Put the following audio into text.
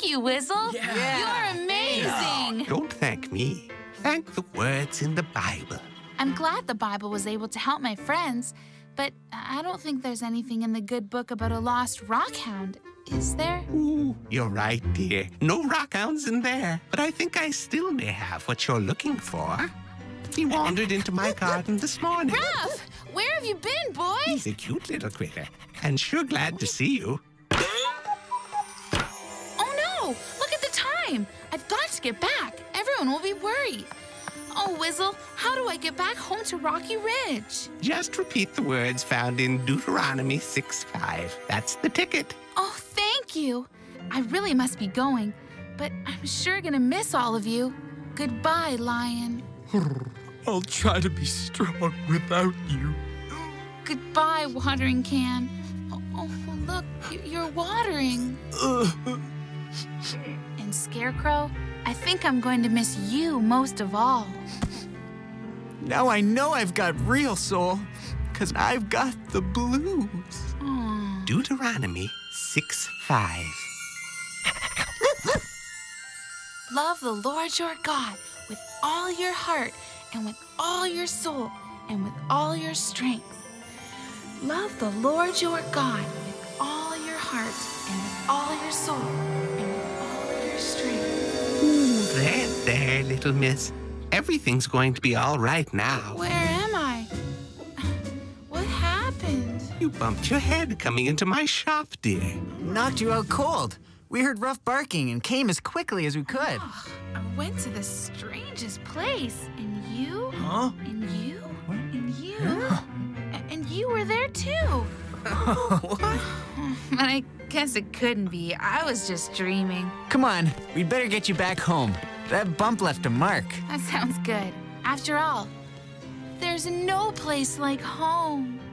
you, Whizzle. Yeah. You're amazing. Don't thank me. Thank the words in the Bible. I'm glad the Bible was able to help my friends, but I don't think there's anything in the good book about a lost rockhound, is there? Ooh, you're right, dear. No rockhounds in there, but I think I still may have what you're looking for. He wandered into my garden this morning. Ruff, where have you been, boy? He's a cute little critter, and sure glad to see you. Oh no, look at the time. I've got to get back. Everyone will be worried. Oh, Whizzle, how do I get back home to Rocky Ridge? Just repeat the words found in Deuteronomy 6:5. That's the ticket. Oh, thank you. I really must be going, but I'm sure gonna miss all of you. Goodbye, Lion. I'll try to be strong without you. Goodbye, watering can. Oh, look, you're watering. And Scarecrow, I think I'm going to miss you most of all. Now I know I've got real soul, because I've got the blues. Aw. Deuteronomy 6:5. Love the Lord your God with all your heart and with all your soul and with all your strength. Love the Lord your God with all your heart and with all your soul and with all your strength. Ooh, there, little miss. Everything's going to be all right now. Where am I? What happened? You bumped your head coming into my shop, dear. Knocked you out cold. We heard Ruff barking and came as quickly as we could. I went to the strangest place, and you, Huh? and you, and you, and you were there too. What? But I guess it couldn't be. I was just dreaming. Come on, we'd better get you back home. That bump left a mark. That sounds good. After all, there's no place like home.